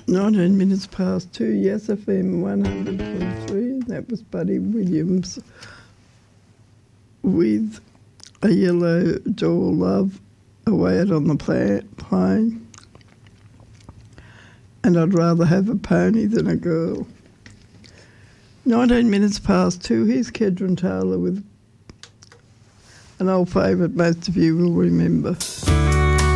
19 minutes past 2, Yes FM 100.3. That was Buddy Williams with A Yellow Door Love Away Out on the Plain. And I'd rather have a pony than a girl. 19 minutes past 2, here's Kedron Taylor with an old favourite most of you will remember.